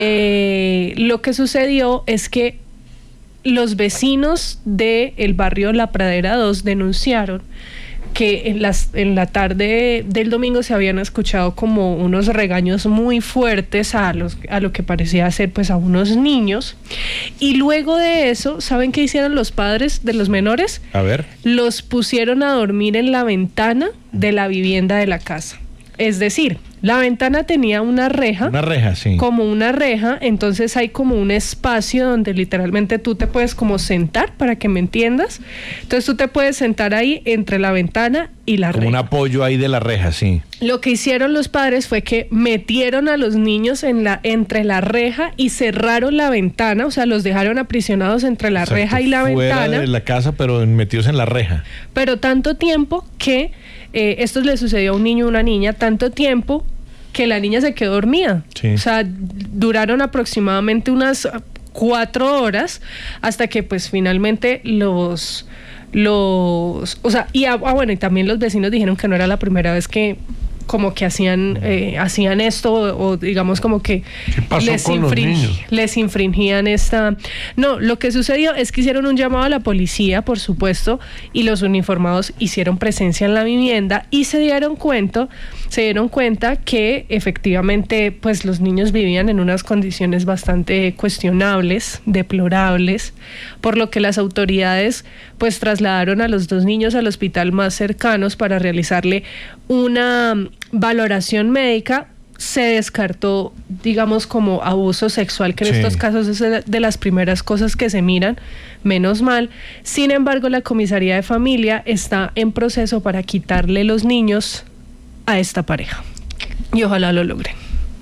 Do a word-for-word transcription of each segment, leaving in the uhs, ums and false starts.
Eh, lo que sucedió es que los vecinos del barrio La Pradera dos denunciaron que en, las, en la tarde del domingo se habían escuchado como unos regaños muy fuertes a, los, a lo que parecía ser pues a unos niños, y luego de eso, ¿saben qué hicieron los padres de los menores? A ver. Los pusieron a dormir en la ventana de la vivienda de la casa. Es decir, la ventana tenía una reja. Una reja, sí. Como una reja, entonces hay como un espacio donde literalmente tú te puedes como sentar, para que me entiendas. Entonces tú te puedes sentar ahí entre la ventana y la reja. Como un apoyo ahí de la reja, sí. Lo que hicieron los padres fue que metieron a los niños en la, entre la reja y cerraron la ventana, o sea, los dejaron aprisionados entre la Exacto, reja y la fuera ventana. de la casa, pero metidos en la reja. Pero tanto tiempo que... Eh, esto le sucedió a un niño y una niña, tanto tiempo que la niña se quedó dormida. Sí. O sea, duraron aproximadamente unas cuatro horas hasta que pues finalmente los... los o sea, y ah, bueno, y también los vecinos dijeron que no era la primera vez que como que hacían eh, hacían esto, o, o digamos como que ¿Qué pasó les, con los infring, niños? les infringían esta... No, lo que sucedió es que hicieron un llamado a la policía, por supuesto, y los uniformados hicieron presencia en la vivienda y se dieron cuenta, se dieron cuenta que efectivamente pues los niños vivían en unas condiciones bastante cuestionables, deplorables, por lo que las autoridades pues trasladaron a los dos niños al hospital más cercanos para realizarle una valoración médica. Se descartó, digamos, como abuso sexual, que en Sí. estos casos es de las primeras cosas que se miran, menos mal. Sin embargo, la comisaría de familia está en proceso para quitarle los niños a esta pareja y ojalá lo logren.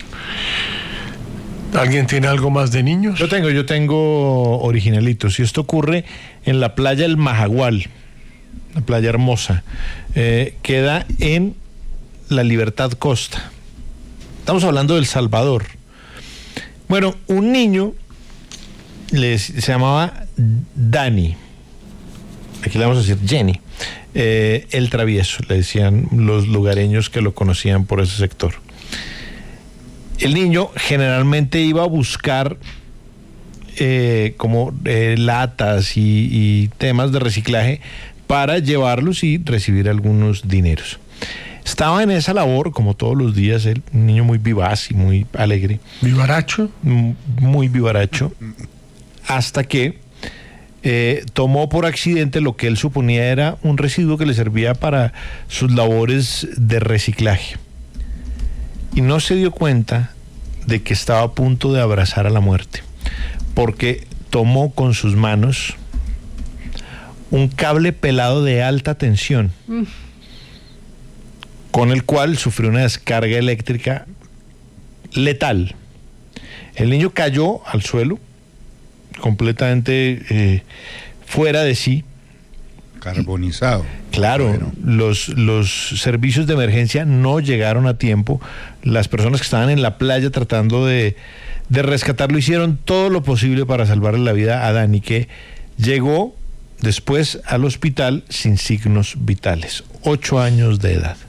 ¿Alguien tiene algo más de niños? Yo tengo, yo tengo originalitos, y esto ocurre en la playa El Majagual, una playa hermosa, eh, queda en la Libertad Costa. Estamos hablando de El Salvador. Bueno, un niño les, se llamaba Dani, aquí le vamos a decir Jenny, eh, el travieso, le decían los lugareños que lo conocían por ese sector. El niño generalmente iba a buscar eh, como eh, latas y, y temas de reciclaje para llevarlos y recibir algunos dineros. Estaba en esa labor, como todos los días, él, un niño muy vivaz y muy alegre. ¿Vivaracho? Muy vivaracho. Hasta que eh, tomó por accidente lo que él suponía era un residuo que le servía para sus labores de reciclaje. Y no se dio cuenta de que estaba a punto de abrazar a la muerte, porque tomó con sus manos un cable pelado de alta tensión, mm. con el cual sufrió una descarga eléctrica letal. El niño cayó al suelo, completamente eh, fuera de sí. Carbonizado. Claro, bueno. los, los servicios de emergencia no llegaron a tiempo. Las personas que estaban en la playa tratando de, de rescatarlo hicieron todo lo posible para salvarle la vida a Dani, que llegó después al hospital sin signos vitales. Ocho años de edad.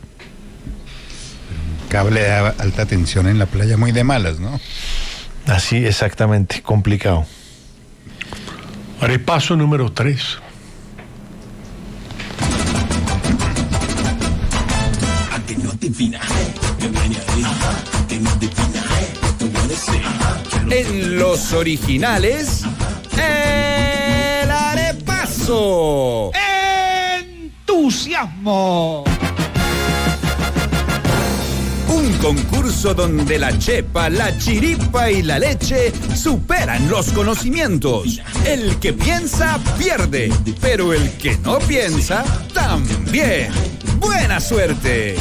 Cable de alta tensión en la playa, muy de malas, ¿no? Así, exactamente, complicado. Haré paso número tres. En los originales, el arepaso. ¡Entusiasmo! Un concurso donde la chepa, la chiripa y la leche superan los conocimientos. El que piensa, pierde, pero el que no piensa, también. ¡Buena suerte!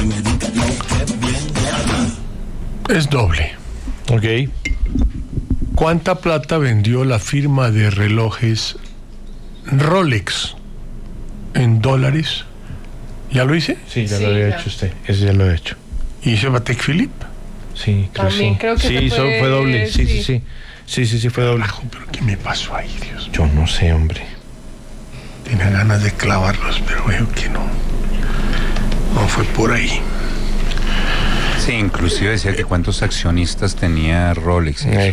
Es doble. Ok. ¿Cuánta plata vendió la firma de relojes Rolex en dólares? ¿Ya lo hice? Sí, ya Sí, lo había ya. hecho usted. Ese ya lo he hecho. ¿Y hizo Patek Philippe? Sí, creo También sí. creo que sí, se hizo- puede- fue doble. Sí, sí, sí. sí. Sí, sí, sí, fue doble. Carajo, pero ¿qué me pasó ahí, Dios mío? Yo no sé, hombre. Tenía ganas de clavarlos, pero veo que no. No fue por ahí. Sí, inclusive decía que cuántos accionistas tenía Rolex. Eh,